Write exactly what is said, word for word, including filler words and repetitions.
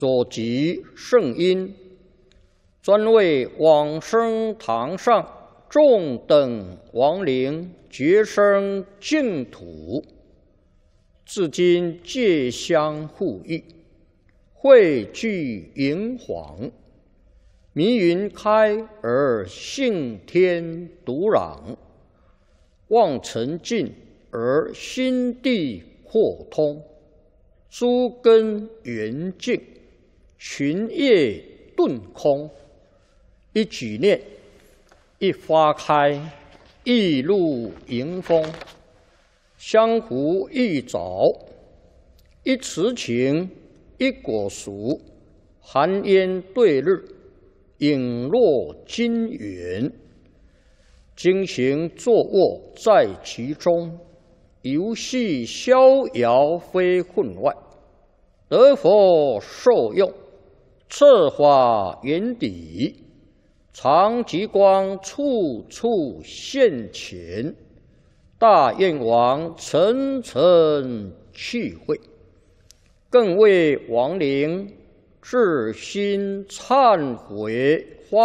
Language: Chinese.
所集圣音，专为往生堂上众等亡灵绝生净土，至今皆相护佑，汇聚银黄。迷云开而性天独朗，望尘尽而心地豁通。诸根圆净，群业顿空。一举念，一花开，一露迎风。相互一早，一池情，一果熟。寒烟对日，影落金元。经行坐卧在其中，游戏逍遥非混外。得佛受用，策法圆底，常极光处处现前。大愿王层层去会，更为亡灵至心忏悔。